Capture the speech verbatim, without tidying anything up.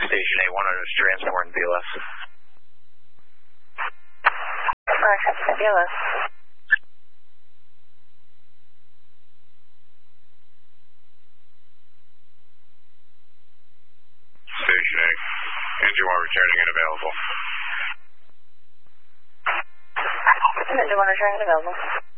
Station eight one hundred is transporting B L S. Alright, B L S. Station eight. Engine one returning and available. Engine one returning and available.